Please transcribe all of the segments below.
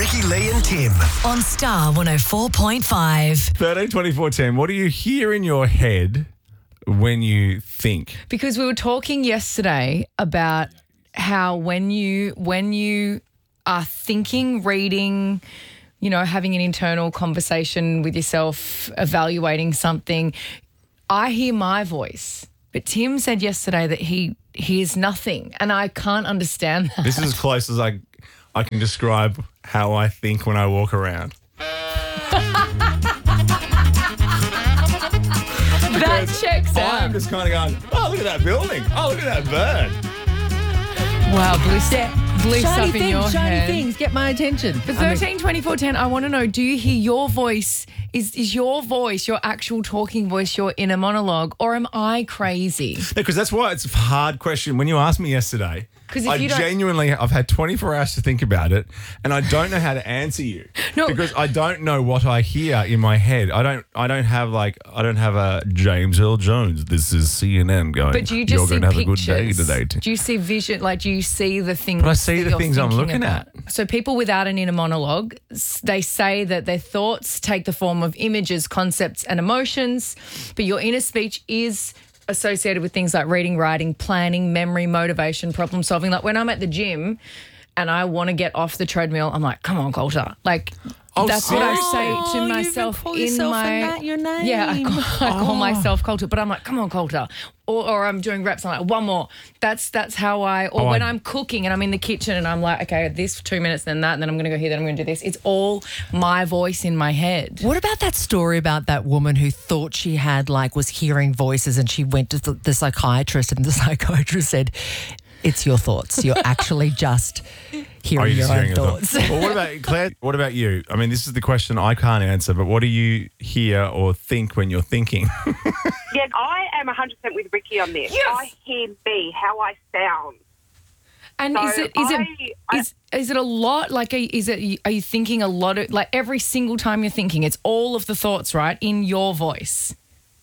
Ricky, Lee and Tim. On Star 104.5. 13 24 10. What do you hear in your head when you think? Because we were talking yesterday about how when you are thinking, reading, you know, having an internal conversation with yourself, evaluating something, I hear my voice. But Tim said yesterday that he hears nothing, and I can't understand that. This is as close as I can describe how I think when I walk around. That checks out. I'm just kind of going, oh, look at that building. Oh, look at that bird. Wow, bliss up in your head. Shiny things get my attention. But 13, 24, 10, I want to know, do you hear your voice? Is your voice, your actual talking voice, your inner monologue, or am I crazy? Because that's why it's a hard question. When you asked me yesterday, 'Cause if I you don't- genuinely, I've had 24 hours to think about it, and I don't know how to answer you. No. Because I don't know what I hear in my head. I don't have a James Earl Jones. This is CNN going. But do you just You're see going to have pictures? a good day today. Do you see vision? Like, do you see the things? But I see that the you're things I'm thinking looking about? at. So people without an inner monologue, they say that their thoughts take the form of images, concepts, and emotions, but your inner speech is associated with things like reading, writing, planning, memory, motivation, problem solving. Like when I'm at the gym and I want to get off the treadmill, I'm like, come on, Coulter. Like, Oh, that's what I seriously? say to you even myself call in yourself my your name. Yeah, I call myself Coulter, but I'm like, come on, Coulter. Or I'm doing reps, I'm like, one more. That's how when I'm cooking and I'm in the kitchen and I'm like, okay, this 2 minutes, then that, and then I'm going to go here, then I'm going to do this. It's all my voice in my head. What about that story about that woman who thought she was hearing voices, and she went to the psychiatrist, and the psychiatrist said, it's your thoughts. You're actually just hearing your own thoughts. Well, what about Claire? What about you? I mean, this is the question I can't answer, but what do you hear or think when you're thinking? Yeah, I am 100% with Ricky on this. Yes. I hear me, how I sound. And So is it a lot? Like, are you thinking a lot of, like, every single time you're thinking, it's all of the thoughts, right, in your voice?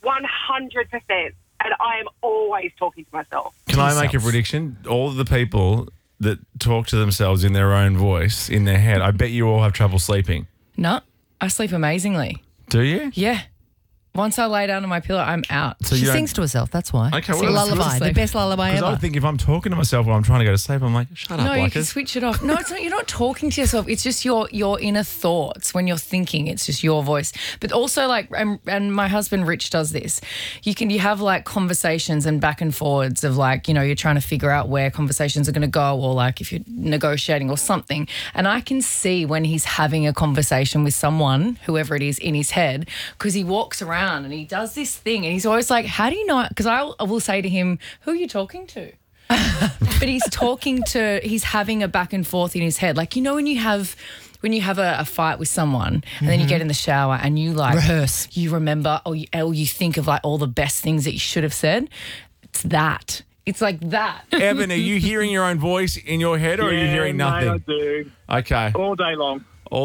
100%. And I am always talking to myself. Can I make a prediction? All of the people that talk to themselves in their own voice, in their head, I bet you all have trouble sleeping. No, I sleep amazingly. Do you? Yeah. Once I lay down on my pillow, I'm out. So She you don't- sings to herself, that's why. Okay, It's well, a that's lullaby, good. the best lullaby Because I ever. would think if I'm talking to myself while I'm trying to go to sleep, I'm like, shut up, No, you can Blackers. switch it off. No, it's not. You're not talking to yourself. It's just your inner thoughts when you're thinking. It's just your voice. But also, like, and my husband Rich does this. You have like conversations and back and forwards of, like, you know, you're trying to figure out where conversations are going to go, or like if you're negotiating or something. And I can see when he's having a conversation with someone, whoever it is, in his head, because he walks around and he does this thing, and he's always like, "How do you know?" Because I will say to him, "Who are you talking to?" But he's having a back and forth in his head. Like, you know, when you have a fight with someone and then you get in the shower and you like Rehearse. you remember or you think of like all the best things that you should have said. It's that. It's like that. Evan, are you hearing your own voice in your head, or are you hearing nothing? Mate, I do. Okay. All day long. All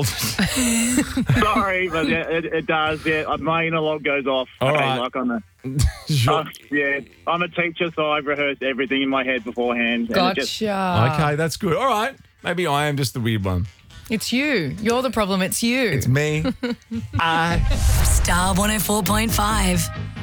Sorry, but it does. Yeah, my inner log goes off. All Okay, right. like on the, Sure. yeah, I'm a teacher, so I've rehearsed everything in my head beforehand. and it Gotcha. just- Okay, that's good. All right. Maybe I am just the weird one. It's you. You're the problem. It's you. It's me. Star 104.5.